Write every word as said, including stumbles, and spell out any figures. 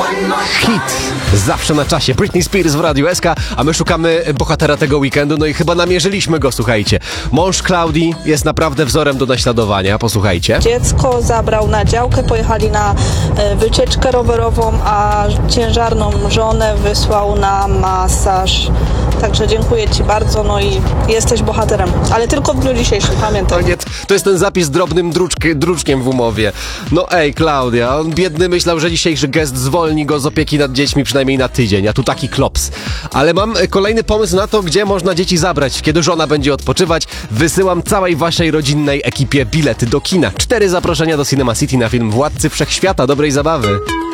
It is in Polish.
Hit zawsze na czasie. Britney Spears w Radiu S K, a my szukamy bohatera tego weekendu, no i chyba namierzyliśmy go, słuchajcie. Mąż Klaudii jest naprawdę wzorem do naśladowania, posłuchajcie. Dziecko zabrał na działkę, pojechali na e, wycieczkę rowerową, a ciężarną żonę wysłał na masaż. Także dziękuję Ci bardzo, no i jesteś bohaterem. Ale tylko w dniu dzisiejszym, pamiętaj. To, nie, to jest ten zapis drobnym druczki, druczkiem w umowie. No ej, Klaudia, on biedny myślał, że dzisiejszy gest zwolni go z opieki nad dziećmi przynajmniej na tydzień, a tu taki klops. Ale mam kolejny pomysł na to, gdzie można dzieci zabrać, kiedy żona będzie odpoczywać. Wysyłam całej waszej rodzinnej ekipie bilety do kina. Cztery zaproszenia do Cinema City na film Władcy Wszechświata. Dobrej zabawy.